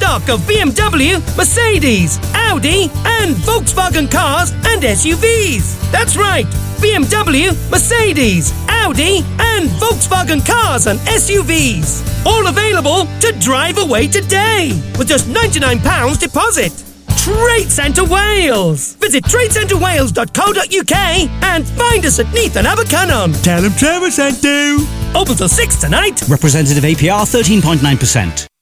stock of BMW, Mercedes, Audi and Volkswagen cars and SUVs. That's right, BMW, Mercedes, Audi and Volkswagen cars and SUVs. All available to drive away today with just £99 deposit. Trade Centre Wales. Visit tradecentrewales.co.uk and find us at Neath and Abercynon. Tell them Trevor sent you. Open till 6 tonight. Representative APR 13.9%.